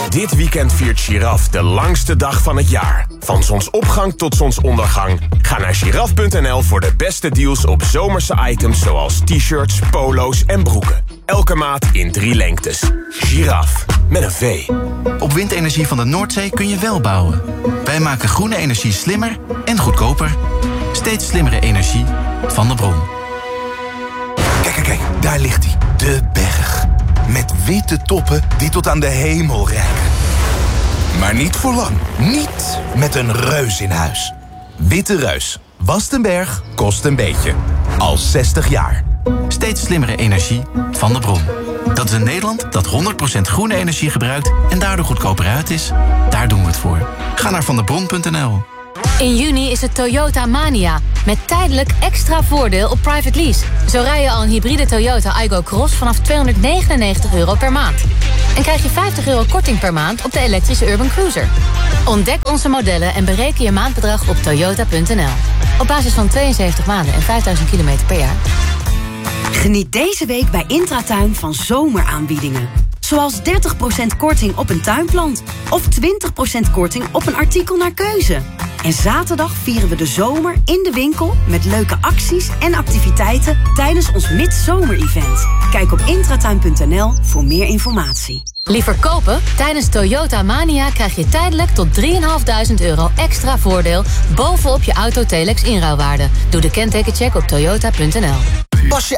Dit weekend viert Giraf de langste dag van het jaar. Van zonsopgang tot zonsondergang. Ga naar giraf.nl voor de beste deals op zomerse items zoals t-shirts, polo's en broeken. Elke maat in 3 lengtes. Giraf, met een V. Op windenergie van de Noordzee kun je wel bouwen. Wij maken groene energie slimmer en goedkoper. Steeds slimmere energie van de bron. Kijk, daar ligt hij. De berg. Met witte toppen die tot aan de hemel reiken. Maar niet voor lang. Niet met een reus in huis. Witte Reus. Wast een berg, kost een beetje. Al 60 jaar. Steeds slimmere energie van de bron. Dat is een Nederland dat 100% groene energie gebruikt en daardoor goedkoper uit is. Daar doen we het voor. Ga naar vandebron.nl. In juni is het Toyota Mania. Met tijdelijk extra voordeel op private lease. Zo rij je al een hybride Toyota Aygo Cross vanaf €299 per maand. En krijg je €50 korting per maand op de elektrische Urban Cruiser. Ontdek onze modellen en bereken je maandbedrag op toyota.nl. Op basis van 72 maanden en 5000 kilometer per jaar. Geniet deze week bij Intratuin van zomeraanbiedingen. Zoals 30% korting op een tuinplant. Of 20% korting op een artikel naar keuze. En zaterdag vieren we de zomer in de winkel met leuke acties en activiteiten tijdens ons midzomer-event. Kijk op intratuin.nl voor meer informatie. Liever kopen? Tijdens Toyota Mania krijg je tijdelijk tot €3.500 extra voordeel bovenop je Autotelex inruilwaarde. Doe de kentekencheck op toyota.nl. Pas je